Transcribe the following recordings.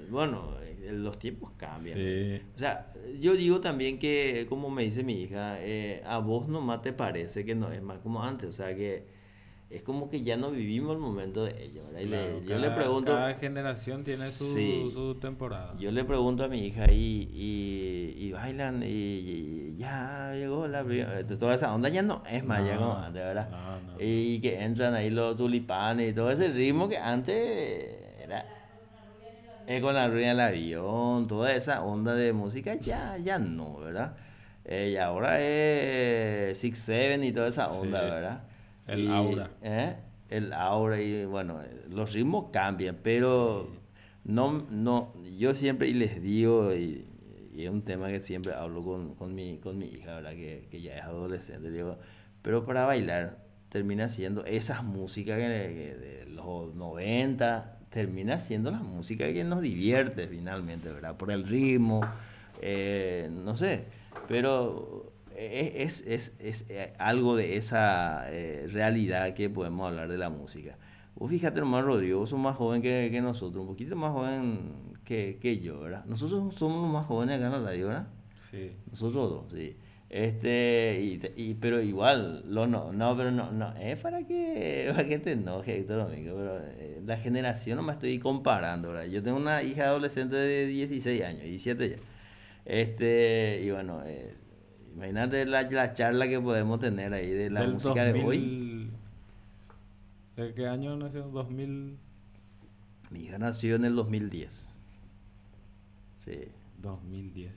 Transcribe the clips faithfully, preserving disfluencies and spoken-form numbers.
bueno, eh, los tiempos cambian. Sí. O sea, yo digo también que, como me dice mi hija, eh, a vos nomás te parece que no es más como antes. O sea, que es como que ya no vivimos el momento de ellos, ¿verdad? Y le- Claro, yo le cada, pregunto, cada generación tiene su, sí, su temporada. yo le pregunto a mi hija y, y, y bailan y, y ya llegó la primavera. Entonces, toda esa onda ya no es más, ya como No, antes, ¿verdad? no, no, no. Y que entran ahí los tulipanes y todo ese ritmo que antes era eh, con la ruina del avión, toda esa onda de música ya, ya no, ¿verdad? Eh, y ahora es Six Seven y toda esa onda, Sí, ¿verdad? el Y aura. eh, el ahora y bueno, eh, los ritmos cambian, pero Sí. no, no, yo siempre y les digo, y, y es un tema que siempre hablo con, con mi, con mi hija, ¿verdad? Que, que ya es adolescente, le digo, pero para bailar termina siendo esas músicas que, que de los noventa termina siendo la música que nos divierte finalmente, ¿verdad? Por el ritmo, eh, no sé, pero es, es, es, es algo de esa eh, realidad que podemos hablar de la música. Vos fíjate nomás, Rodrigo, vos sos más joven que, que nosotros, un poquito más joven que, que yo, ¿verdad? Nosotros somos los más jóvenes acá en la radio, ¿verdad? Sí. Nosotros dos, sí. Este, y, te- y- pero igual, lo no, no, pero no, no, es para que, para que te enojes, Héctor, amigo, pero eh, la generación no me estoy comparando, ¿verdad? Yo tengo una hija adolescente de dieciséis años, diecisiete ya. Este, y bueno, eh, imagínate la, la charla que podemos tener ahí de la Del música de hoy. dos mil. ¿De qué año nació? dos mil. Mi hija nació en el dos mil diez, sí. dos mil diez.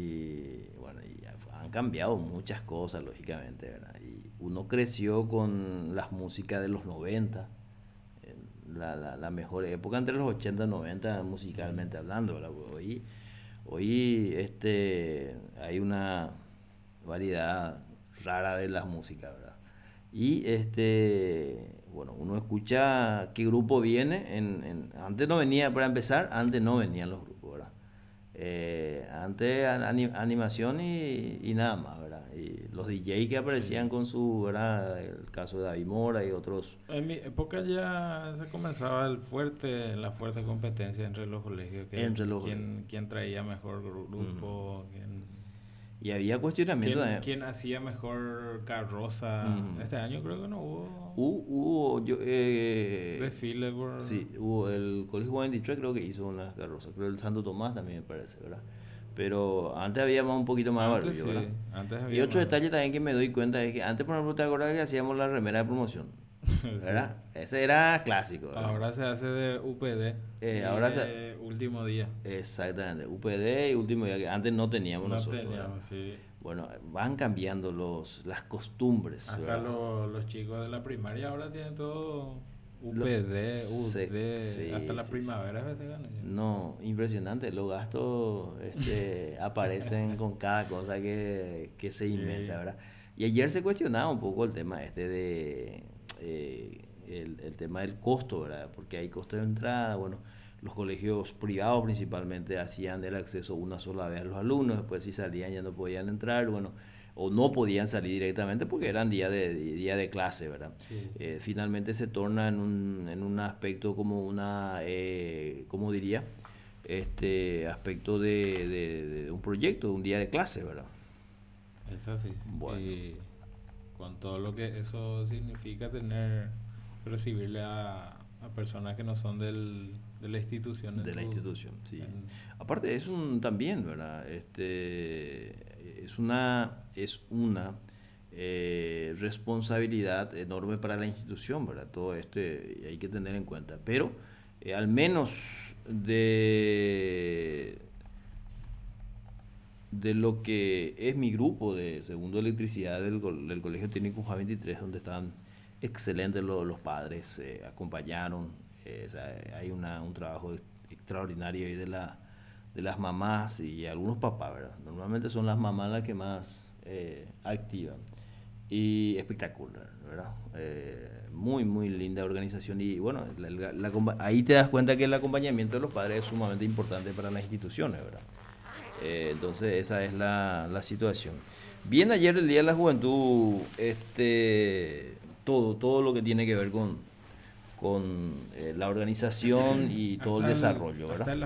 Y bueno, y ya han cambiado muchas cosas, lógicamente, ¿verdad? Y uno creció con las músicas de los noventa, eh, la, la, la mejor época entre los ochenta y noventa Mm. musicalmente hablando, ¿verdad? Pues hoy, hoy este, hay una variedad rara de las músicas, ¿verdad? Y este, bueno, uno escucha qué grupo viene. En, en- antes no venía, para empezar, antes no venían los grupos, ¿verdad? Eh, antes ani- animación y, y nada más, ¿verdad? Y los D J que aparecían Sí. con su, ¿verdad? El caso de David Mora y otros. En mi época ya se comenzaba el fuerte, la fuerte competencia entre los colegios, que Entre los. quién, quién traía mejor gru- Mm. grupo, quién, Y había cuestionamiento quién, de. quién hacía mejor carroza. Mm. Este año creo que no hubo Hubo, hubo, yo, eh, desfile por... sí, hubo el Colegio cuarenta y tres creo que hizo una carroza, creo el Santo Tomás también me parece, ¿verdad? Pero antes había más, un poquito más de Antes barullo, ¿verdad? sí, antes Y había otro más. detalle también que me doy cuenta es que antes, por ejemplo, te acordás que hacíamos la remera de promoción, Sí. ¿verdad? Ese era clásico, ¿verdad? Ahora se hace de U P D Eh, y ahora se- de último día. exactamente, U P D y último día que antes no teníamos No nosotros, ¿verdad? teníamos, sí. Bueno, van cambiando los, las costumbres, Hasta ¿verdad? lo- los chicos de la primaria ahora tienen todo Lo- U P D, sí, U D, hasta sí, la sí, sí. primavera a veces ganan ya. No, impresionante. Los gastos este, aparecen con cada cosa que, que se inventa, Sí, ¿verdad? Y ayer se cuestionaba un poco el tema este de eh, el, el tema del costo, ¿verdad? Porque hay costo de entrada, bueno, los colegios privados principalmente hacían el acceso una sola vez a los alumnos, después si salían ya no podían entrar, bueno, o no podían salir directamente porque eran día de, día de clase, ¿verdad? sí, sí. Eh, finalmente se torna en un, en un aspecto como una, eh, ¿cómo diría? Este aspecto de, de- de un proyecto, de un día de clase, ¿verdad? Eso sí. Bueno, Y con todo lo que eso significa tener, recibirle a, a personas que no son del, de la institución en de la tu... institución, sí. en- Aparte es un también, ¿verdad? Este es una es una eh, responsabilidad enorme para la institución, ¿verdad? Todo esto eh, hay que tener en cuenta. Pero eh, al menos de de lo que es mi grupo de segundo de electricidad del, del Colegio Técnico J veintitrés, donde estaban excelentes los, los padres, eh, acompañaron, eh, o sea, hay una, un trabajo extraordinario ahí de, la, de las mamás y algunos papás, ¿verdad? Normalmente son las mamás las que más eh, activan. Y espectacular, ¿verdad? Eh, muy, muy linda organización. Y bueno, la, la, la, ahí te das cuenta que el acompañamiento de los padres es sumamente importante para las instituciones, ¿verdad? Eh, entonces esa es la, la situación. Bien, ayer el Día de la Juventud, este, todo, todo lo que tiene que ver con, con eh, la organización y todo el Hasta el, desarrollo, ¿verdad? hasta el